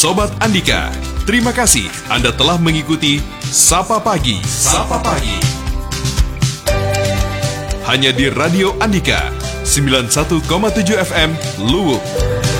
Sobat Andika, terima kasih Anda telah mengikuti Sapa Pagi. Sapa Pagi. Hanya di Radio Andika 91,7 FM Luwuk.